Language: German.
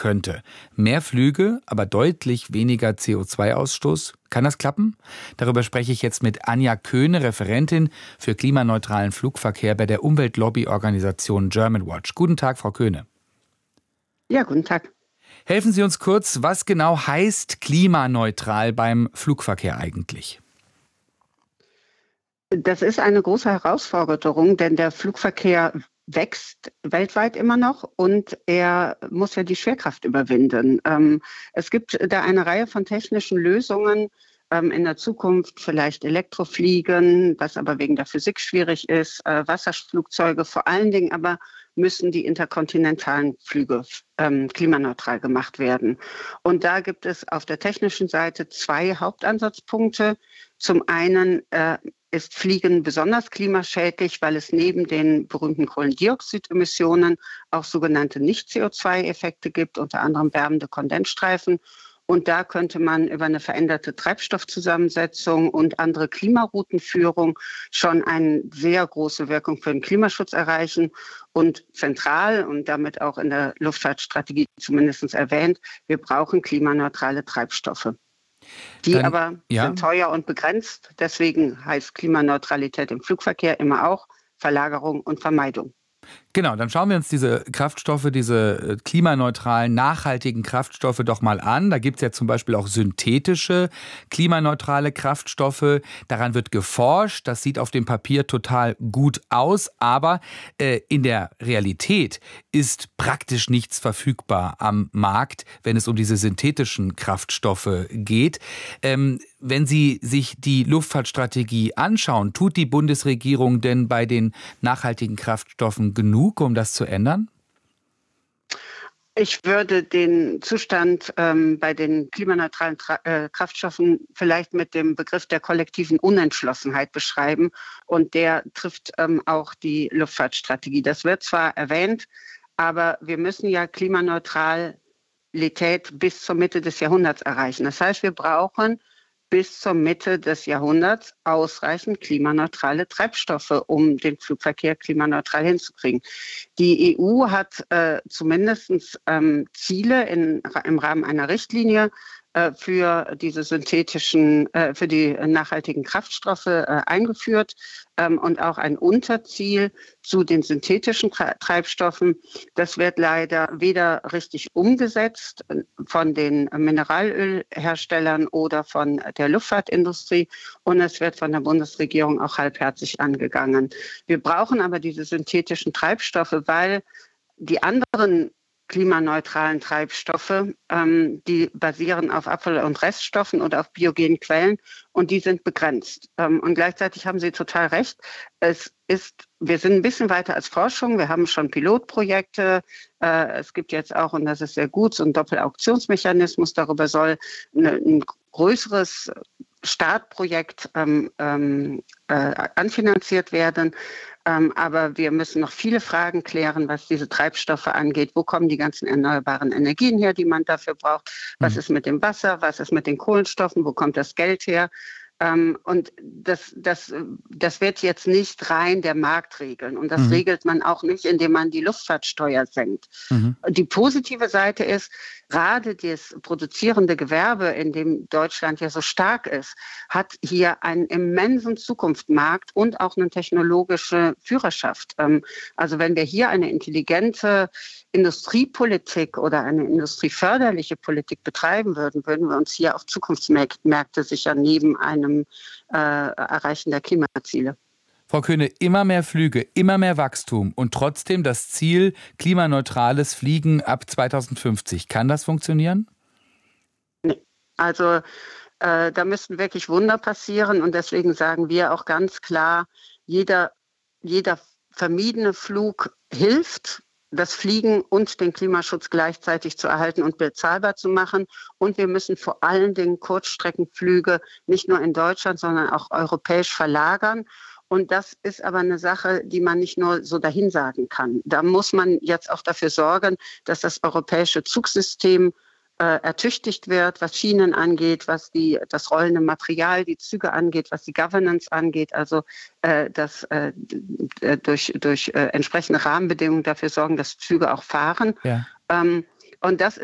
könnte. Mehr Flüge, aber deutlich weniger CO2-Ausstoß. Kann das klappen? Darüber spreche ich jetzt mit Anja Köhne, Referentin für klimaneutralen Flugverkehr bei der Umweltlobby-Organisation Germanwatch. Guten Tag, Frau Köhne. Ja, guten Tag. Helfen Sie uns kurz, was genau heißt klimaneutral beim Flugverkehr eigentlich? Das ist eine große Herausforderung, denn der Flugverkehr wächst weltweit immer noch und er muss ja die Schwerkraft überwinden. Es gibt da eine Reihe von technischen Lösungen, in der Zukunft vielleicht Elektrofliegen, was aber wegen der Physik schwierig ist, Wasserflugzeuge, vor allen Dingen aber müssen die interkontinentalen Flüge klimaneutral gemacht werden. Und da gibt es auf der technischen Seite zwei Hauptansatzpunkte. Zum einen ist Fliegen besonders klimaschädlich, weil es neben den berühmten Kohlendioxidemissionen auch sogenannte Nicht-CO2-Effekte gibt, unter anderem wärmende Kondensstreifen. Und da könnte man über eine veränderte Treibstoffzusammensetzung und andere Klimaroutenführung schon eine sehr große Wirkung für den Klimaschutz erreichen. Und zentral und damit auch in der Luftfahrtstrategie zumindest erwähnt, wir brauchen klimaneutrale Treibstoffe. Die aber sind teuer und begrenzt. Deswegen heißt Klimaneutralität im Flugverkehr immer auch Verlagerung und Vermeidung. Genau, dann schauen wir uns diese Kraftstoffe, diese klimaneutralen, nachhaltigen Kraftstoffe doch mal an. Da gibt es ja zum Beispiel auch synthetische, klimaneutrale Kraftstoffe. Daran wird geforscht. Das sieht auf dem Papier total gut aus. Aber in der Realität ist praktisch nichts verfügbar am Markt, wenn es um diese synthetischen Kraftstoffe geht. Wenn Sie sich die Luftfahrtstrategie anschauen, tut die Bundesregierung denn bei den nachhaltigen Kraftstoffen genug, um das zu ändern? Ich würde den Zustand bei den klimaneutralen Kraftstoffen vielleicht mit dem Begriff der kollektiven Unentschlossenheit beschreiben. Und der trifft auch die Luftfahrtstrategie. Das wird zwar erwähnt, aber wir müssen ja Klimaneutralität bis zur Mitte des Jahrhunderts erreichen. Das heißt, wir brauchen bis zur Mitte des Jahrhunderts ausreichend klimaneutrale Treibstoffe, um den Flugverkehr klimaneutral hinzukriegen. Die EU hat zumindest Ziele im Rahmen einer Richtlinie für diese synthetischen, für die nachhaltigen Kraftstoffe eingeführt und auch ein Unterziel zu den synthetischen Treibstoffen. Das wird leider weder richtig umgesetzt von den Mineralölherstellern oder von der Luftfahrtindustrie und es wird von der Bundesregierung auch halbherzig angegangen. Wir brauchen aber diese synthetischen Treibstoffe, weil die anderen klimaneutralen Treibstoffe, die basieren auf Abfall- und Reststoffen oder auf biogenen Quellen und die sind begrenzt. Und gleichzeitig haben Sie total recht. Wir sind ein bisschen weiter als Forschung. Wir haben schon Pilotprojekte. Es gibt jetzt auch, und das ist sehr gut, so einen Doppelauktionsmechanismus. Darüber soll ein größeres Startprojekt anfinanziert werden. Aber wir müssen noch viele Fragen klären, was diese Treibstoffe angeht. Wo kommen die ganzen erneuerbaren Energien her, die man dafür braucht? Was ist mit dem Wasser? Was ist mit den Kohlenstoffen? Wo kommt das Geld her? Und das wird jetzt nicht rein der Markt regeln. Und das regelt man auch nicht, indem man die Luftfahrtsteuer senkt. Die positive Seite ist, gerade das produzierende Gewerbe, in dem Deutschland ja so stark ist, hat hier einen immensen Zukunftsmarkt und auch eine technologische Führerschaft. Also wenn wir hier eine intelligente Industriepolitik oder eine industrieförderliche Politik betreiben würden, würden wir uns hier auf Zukunftsmärkte sichern neben einem Erreichen der Klimaziele. Frau Köhne, immer mehr Flüge, immer mehr Wachstum und trotzdem das Ziel klimaneutrales Fliegen ab 2050. Kann das funktionieren? Nee. Also da müssten wirklich Wunder passieren und deswegen sagen wir auch ganz klar, jeder vermiedene Flug hilft, das Fliegen und den Klimaschutz gleichzeitig zu erhalten und bezahlbar zu machen. Und wir müssen vor allen Dingen Kurzstreckenflüge nicht nur in Deutschland, sondern auch europäisch verlagern. Und das ist aber eine Sache, die man nicht nur so dahinsagen kann. Da muss man jetzt auch dafür sorgen, dass das europäische Zugsystem ertüchtigt wird, was Schienen angeht, was das rollende Material, die Züge angeht, was die Governance angeht, also durch entsprechende Rahmenbedingungen dafür sorgen, dass Züge auch fahren. Ja. Und das